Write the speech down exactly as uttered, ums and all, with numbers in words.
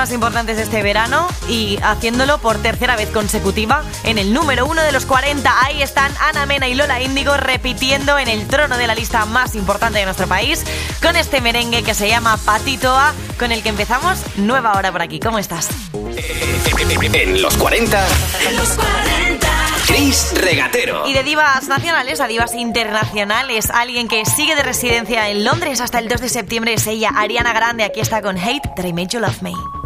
más importantes de este verano y haciéndolo por tercera vez consecutiva en el número uno de los cuarenta. Ahí están Ana Mena y Lola Índigo repitiendo en el trono de la lista más importante de nuestro país con este merengue que se llama Patitoa, con el que empezamos nueva hora por aquí. ¿Cómo estás? En los cuarenta, en los cuarenta, Chris Regatero. Y de divas nacionales a divas internacionales, alguien que sigue de residencia en Londres hasta el dos de septiembre es ella, Ariana Grande. Aquí está con Hate That I Made You Love Me.